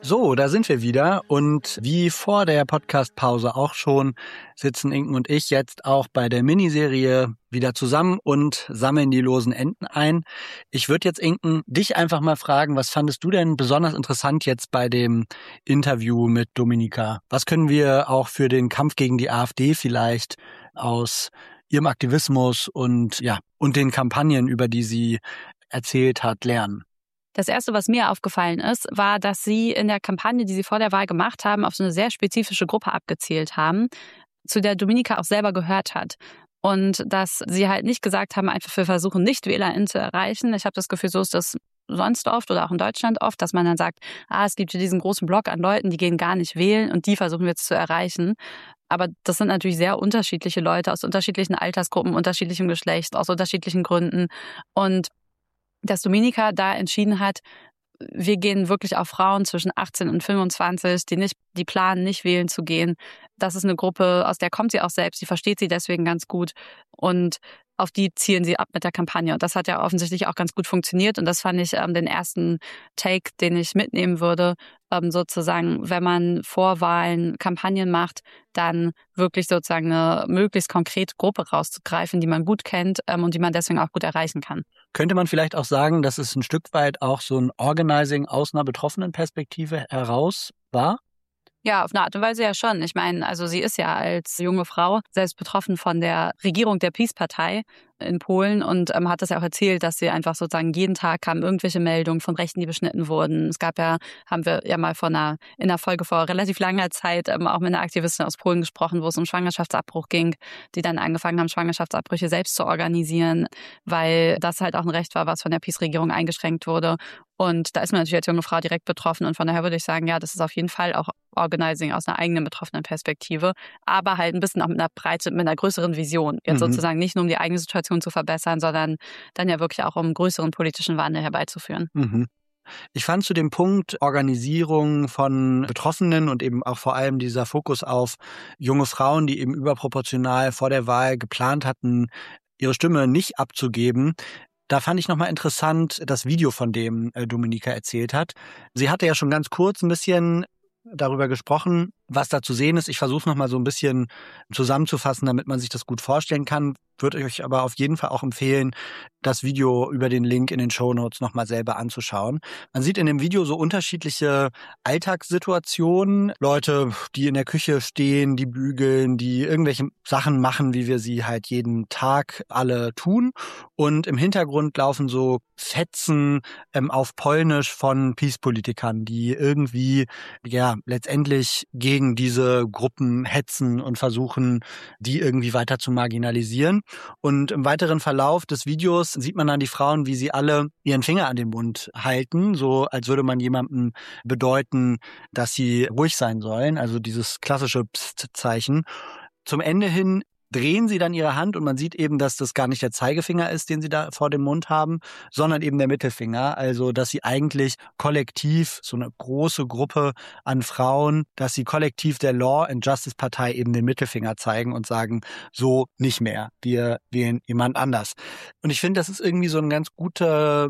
So, da sind wir wieder und wie vor der Podcast-Pause auch schon, sitzen Inken und ich jetzt auch bei der Miniserie wieder zusammen und sammeln die losen Enden ein. Ich würde jetzt, Inken, dich einfach mal fragen, was fandest du denn besonders interessant jetzt bei dem Interview mit Dominika? Was können wir auch für den Kampf gegen die AfD vielleicht aus ihrem Aktivismus und den Kampagnen, über die sie erzählt hat, lernen? Das Erste, was mir aufgefallen ist, war, dass sie in der Kampagne, die sie vor der Wahl gemacht haben, auf so eine sehr spezifische Gruppe abgezielt haben, zu der Dominika auch selber gehört hat. Und dass sie halt nicht gesagt haben, einfach wir versuchen NichtwählerInnen zu erreichen. Ich habe das Gefühl, so ist das sonst oft oder auch in Deutschland oft, dass man dann sagt, es gibt hier diesen großen Block an Leuten, die gehen gar nicht wählen und die versuchen wir jetzt zu erreichen. Aber das sind natürlich sehr unterschiedliche Leute aus unterschiedlichen Altersgruppen, unterschiedlichem Geschlecht, aus unterschiedlichen Gründen. Und dass Dominika da entschieden hat, wir gehen wirklich auf Frauen zwischen 18 und 25, die planen, nicht wählen zu gehen. Das ist eine Gruppe, aus der kommt sie auch selbst, die versteht sie deswegen ganz gut und auf die zielen sie ab mit der Kampagne. Und das hat ja offensichtlich auch ganz gut funktioniert und das fand ich den ersten Take, den ich mitnehmen würde, sozusagen, wenn man vor Wahlen Kampagnen macht, dann wirklich sozusagen eine möglichst konkrete Gruppe rauszugreifen, die man gut kennt und die man deswegen auch gut erreichen kann. Könnte man vielleicht auch sagen, dass es ein Stück weit auch so ein Organizing aus einer betroffenen Perspektive heraus war? Ja, auf eine Art und Weise ja schon. Ich meine, also sie ist ja als junge Frau selbst betroffen von der Regierung der PiS-Partei in Polen und hat das ja auch erzählt, dass sie einfach sozusagen jeden Tag kamen irgendwelche Meldungen von Rechten, die beschnitten wurden. Es gab ja, haben wir ja mal in einer Folge vor relativ langer Zeit auch mit einer Aktivistin aus Polen gesprochen, wo es um Schwangerschaftsabbruch ging, die dann angefangen haben, Schwangerschaftsabbrüche selbst zu organisieren, weil das halt auch ein Recht war, was von der PiS-Regierung eingeschränkt wurde. Und da ist man natürlich als junge Frau direkt betroffen und von daher würde ich sagen, ja, das ist auf jeden Fall auch Organizing aus einer eigenen betroffenen Perspektive, aber halt ein bisschen auch mit einer größeren Vision. Jetzt sozusagen nicht nur um die eigene Situation zu verbessern, sondern dann ja wirklich auch um einen größeren politischen Wandel herbeizuführen. Mhm. Ich fand zu dem Punkt Organisierung von Betroffenen und eben auch vor allem dieser Fokus auf junge Frauen, die eben überproportional vor der Wahl geplant hatten, ihre Stimme nicht abzugeben. Da fand ich nochmal interessant das Video, von dem Dominika erzählt hat. Sie hatte ja schon ganz kurz ein bisschen darüber gesprochen, was da zu sehen ist. Ich versuche es nochmal so ein bisschen zusammenzufassen, damit man sich das gut vorstellen kann. Würde euch aber auf jeden Fall auch empfehlen, das Video über den Link in den Shownotes nochmal selber anzuschauen. Man sieht in dem Video so unterschiedliche Alltagssituationen. Leute, die in der Küche stehen, die bügeln, die irgendwelche Sachen machen, wie wir sie halt jeden Tag alle tun. Und im Hintergrund laufen so Fetzen auf Polnisch von PiS-Politikern, die irgendwie letztendlich gegen diese Gruppen hetzen und versuchen, die irgendwie weiter zu marginalisieren. Und im weiteren Verlauf des Videos sieht man dann die Frauen, wie sie alle ihren Finger an den Mund halten, so als würde man jemandem bedeuten, dass sie ruhig sein sollen, also dieses klassische Psst-Zeichen. Zum Ende hin drehen sie dann ihre Hand und man sieht eben, dass das gar nicht der Zeigefinger ist, den sie da vor dem Mund haben, sondern eben der Mittelfinger. Also, dass sie eigentlich kollektiv, so eine große Gruppe an Frauen, dass sie kollektiv der Law and Justice Partei eben den Mittelfinger zeigen und sagen, so nicht mehr, wir wählen jemand anders. Und ich finde, das ist irgendwie so ein ganz guter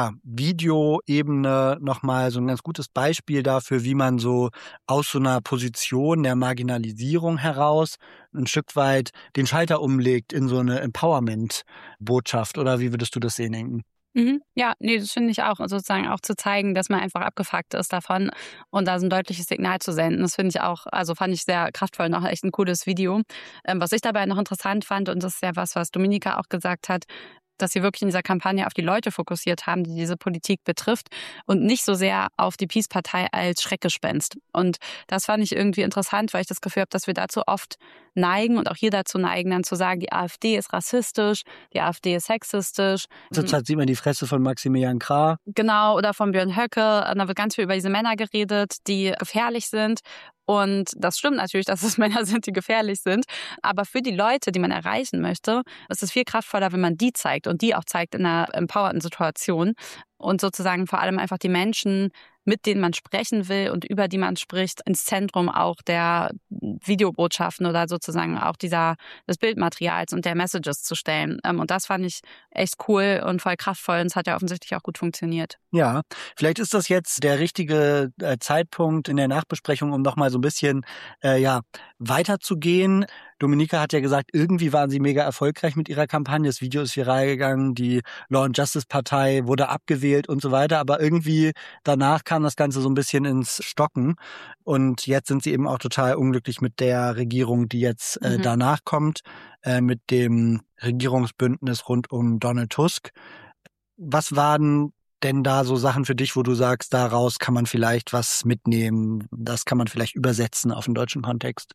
Videoebene nochmal so ein ganz gutes Beispiel dafür, wie man so aus so einer Position der Marginalisierung heraus ein Stück weit den Schalter umlegt in so eine Empowerment-Botschaft. Oder wie würdest du das sehen, Inken? Ja, nee, das finde ich auch. Also sozusagen auch zu zeigen, dass man einfach abgefuckt ist davon und da so ein deutliches Signal zu senden. Das finde ich auch, also fand ich sehr kraftvoll, noch echt ein cooles Video. Was ich dabei noch interessant fand, und das ist ja was Dominika auch gesagt hat, dass sie wirklich in dieser Kampagne auf die Leute fokussiert haben, die diese Politik betrifft und nicht so sehr auf die PiS-Partei als Schreckgespenst. Und das fand ich irgendwie interessant, weil ich das Gefühl habe, dass wir dazu oft neigen und auch hier dazu neigen, dann zu sagen, die AfD ist rassistisch, die AfD ist sexistisch. Zurzeit sieht man die Fresse von Maximilian Krah. Genau, oder von Björn Höcke. Da wird ganz viel über diese Männer geredet, die gefährlich sind. Und das stimmt natürlich, dass es Männer sind, die gefährlich sind. Aber für die Leute, die man erreichen möchte, ist es viel kraftvoller, wenn man die zeigt und die auch zeigt in einer empowerten Situation. Und sozusagen vor allem einfach die Menschen mit denen man sprechen will und über die man spricht, ins Zentrum auch der Videobotschaften oder sozusagen auch des Bildmaterials und der Messages zu stellen. Und das fand ich echt cool und voll kraftvoll und es hat ja offensichtlich auch gut funktioniert. Ja, vielleicht ist das jetzt der richtige Zeitpunkt in der Nachbesprechung, um nochmal so ein bisschen weiterzugehen. Dominika hat ja gesagt, irgendwie waren sie mega erfolgreich mit ihrer Kampagne. Das Video ist viral gegangen, die Law and Justice Partei wurde abgewählt und so weiter. Aber irgendwie danach kam das Ganze so ein bisschen ins Stocken. Und jetzt sind sie eben auch total unglücklich mit der Regierung, die jetzt danach kommt, mit dem Regierungsbündnis rund um Donald Tusk. Was waren denn da so Sachen für dich, wo du sagst, daraus kann man vielleicht was mitnehmen, das kann man vielleicht übersetzen auf den deutschen Kontext?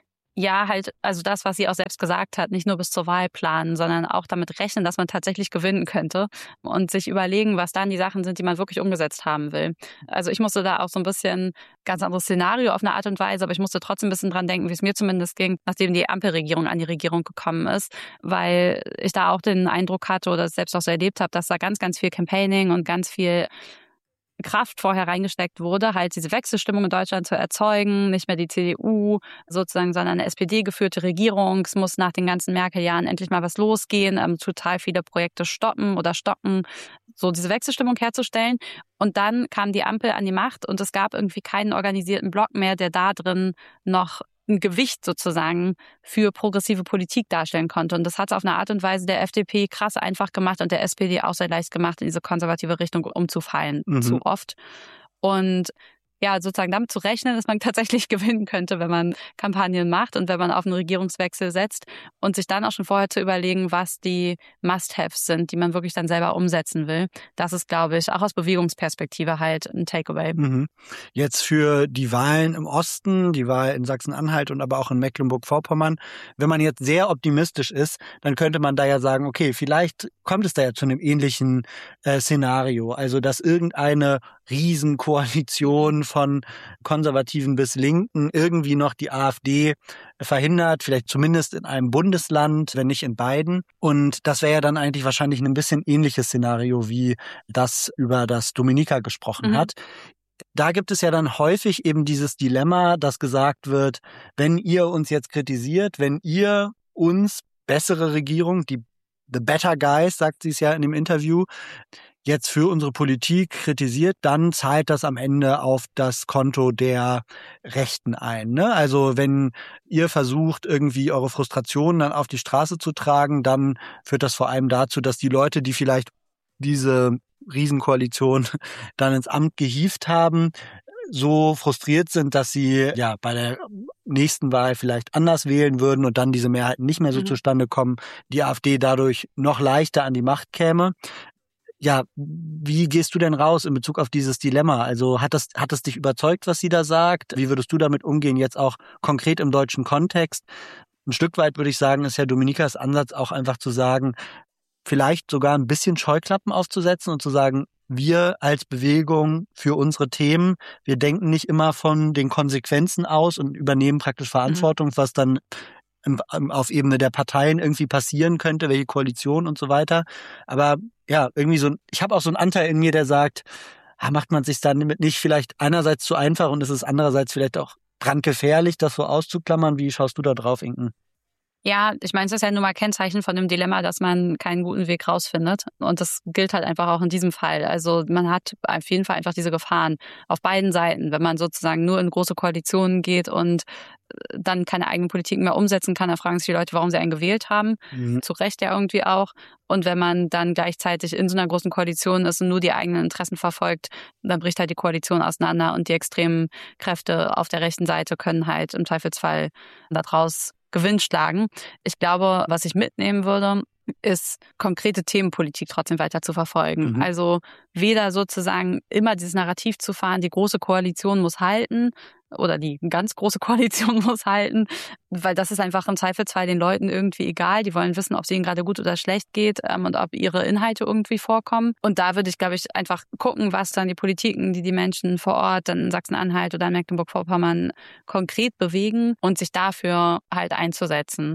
Ja, halt, also das, was sie auch selbst gesagt hat, nicht nur bis zur Wahl planen, sondern auch damit rechnen, dass man tatsächlich gewinnen könnte und sich überlegen, was dann die Sachen sind, die man wirklich umgesetzt haben will. Also ich musste da auch so ein bisschen ganz anderes Szenario auf eine Art und Weise, aber ich musste trotzdem ein bisschen dran denken, wie es mir zumindest ging, nachdem die Ampelregierung an die Regierung gekommen ist, weil ich da auch den Eindruck hatte oder es selbst auch so erlebt habe, dass da ganz, ganz viel Campaigning und ganz viel Kraft vorher reingesteckt wurde, halt diese Wechselstimmung in Deutschland zu erzeugen, nicht mehr die CDU sozusagen, sondern eine SPD-geführte Regierung. Es muss nach den ganzen Merkel-Jahren endlich mal was losgehen, total viele Projekte stoppen oder stocken, so diese Wechselstimmung herzustellen. Und dann kam die Ampel an die Macht und es gab irgendwie keinen organisierten Block mehr, der da drin noch ein Gewicht sozusagen für progressive Politik darstellen konnte. Und das hat es auf eine Art und Weise der FDP krass einfach gemacht und der SPD auch sehr leicht gemacht, in diese konservative Richtung umzufallen, zu oft. Und ja, sozusagen damit zu rechnen, dass man tatsächlich gewinnen könnte, wenn man Kampagnen macht und wenn man auf einen Regierungswechsel setzt und sich dann auch schon vorher zu überlegen, was die Must-Haves sind, die man wirklich dann selber umsetzen will. Das ist, glaube ich, auch aus Bewegungsperspektive halt ein Takeaway. Jetzt für die Wahlen im Osten, die Wahl in Sachsen-Anhalt und aber auch in Mecklenburg-Vorpommern, wenn man jetzt sehr optimistisch ist, dann könnte man da ja sagen, okay, vielleicht kommt es da ja zu einem ähnlichen Szenario, also dass irgendeine Riesenkoalition von Konservativen bis Linken irgendwie noch die AfD verhindert, vielleicht zumindest in einem Bundesland, wenn nicht in beiden. Und das wäre ja dann eigentlich wahrscheinlich ein bisschen ähnliches Szenario, wie das, über das Dominika gesprochen hat. Da gibt es ja dann häufig eben dieses Dilemma, dass gesagt wird, wenn ihr uns jetzt kritisiert, wenn ihr uns bessere Regierung, the better guys, sagt sie es ja in dem Interview, jetzt für unsere Politik kritisiert, dann zahlt das am Ende auf das Konto der Rechten ein. Ne? Also wenn ihr versucht, irgendwie eure Frustrationen dann auf die Straße zu tragen, dann führt das vor allem dazu, dass die Leute, die vielleicht diese Riesenkoalition dann ins Amt gehievt haben, so frustriert sind, dass sie ja bei der nächsten Wahl vielleicht anders wählen würden und dann diese Mehrheiten nicht mehr so zustande kommen, die AfD dadurch noch leichter an die Macht käme. Ja, wie gehst du denn raus in Bezug auf dieses Dilemma? Also hat es dich überzeugt, was sie da sagt? Wie würdest du damit umgehen, jetzt auch konkret im deutschen Kontext? Ein Stück weit würde ich sagen, ist ja Dominikas Ansatz auch einfach zu sagen, vielleicht sogar ein bisschen Scheuklappen aufzusetzen und zu sagen, wir als Bewegung für unsere Themen, wir denken nicht immer von den Konsequenzen aus und übernehmen praktisch Verantwortung, was dann auf Ebene der Parteien irgendwie passieren könnte, welche Koalition und so weiter. Aber ja, irgendwie ich habe auch so einen Anteil in mir, der sagt, macht man sich dann nicht vielleicht einerseits zu einfach und ist es andererseits vielleicht auch brandgefährlich, das so auszuklammern? Wie schaust du da drauf, Inken? Ja, ich meine, es ist ja nun mal Kennzeichen von dem Dilemma, dass man keinen guten Weg rausfindet. Und das gilt halt einfach auch in diesem Fall. Also man hat auf jeden Fall einfach diese Gefahren auf beiden Seiten. Wenn man sozusagen nur in große Koalitionen geht und dann keine eigene Politik mehr umsetzen kann, dann fragen sich die Leute, warum sie einen gewählt haben. Zu Recht ja irgendwie auch. Und wenn man dann gleichzeitig in so einer großen Koalition ist und nur die eigenen Interessen verfolgt, dann bricht halt die Koalition auseinander und die extremen Kräfte auf der rechten Seite können halt im Zweifelsfall daraus Gewinn schlagen. Ich glaube, was ich mitnehmen würde, ist konkrete Themenpolitik trotzdem weiter zu verfolgen. Also weder sozusagen immer dieses Narrativ zu fahren, die große Koalition muss halten oder die ganz große Koalition muss halten, weil das ist einfach im Zweifelsfall den Leuten irgendwie egal. Die wollen wissen, ob es ihnen gerade gut oder schlecht geht und ob ihre Inhalte irgendwie vorkommen. Und da würde ich, glaube ich, einfach gucken, was dann die Politiken, die Menschen vor Ort dann in Sachsen-Anhalt oder in Mecklenburg-Vorpommern konkret bewegen und sich dafür halt einzusetzen.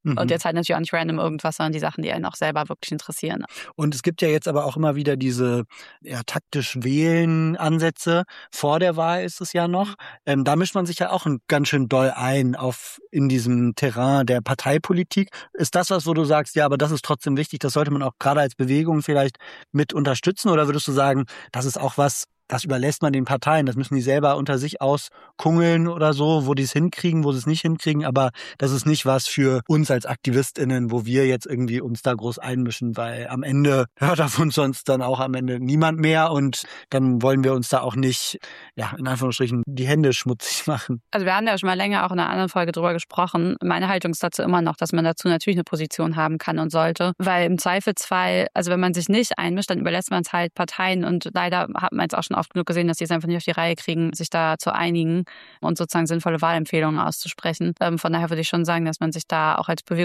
Und jetzt halt natürlich auch nicht random irgendwas, sondern die Sachen, die einen auch selber wirklich interessieren. Und es gibt ja jetzt aber auch immer wieder diese taktisch wählen Ansätze. Vor der Wahl ist es ja noch. Da mischt man sich ja auch ganz schön doll ein in diesem Terrain der Parteipolitik. Ist das was, wo du sagst, ja, aber das ist trotzdem wichtig, das sollte man auch gerade als Bewegung vielleicht mit unterstützen? Oder würdest du sagen, das ist auch was, das überlässt man den Parteien, das müssen die selber unter sich auskungeln oder so, wo die es hinkriegen, wo sie es nicht hinkriegen, aber das ist nicht was für uns als AktivistInnen, wo wir jetzt irgendwie uns da groß einmischen, weil am Ende hört auf uns sonst dann auch am Ende niemand mehr und dann wollen wir uns da auch nicht, in Anführungsstrichen, die Hände schmutzig machen. Also wir haben ja schon mal länger auch in einer anderen Folge drüber gesprochen. Meine Haltung ist dazu immer noch, dass man dazu natürlich eine Position haben kann und sollte, weil im Zweifelsfall, also wenn man sich nicht einmischt, dann überlässt man es halt Parteien und leider hat man jetzt auch schon oft genug gesehen, dass die es einfach nicht auf die Reihe kriegen, sich da zu einigen und sozusagen sinnvolle Wahlempfehlungen auszusprechen. Von daher würde ich schon sagen, dass man sich da auch als Bewegung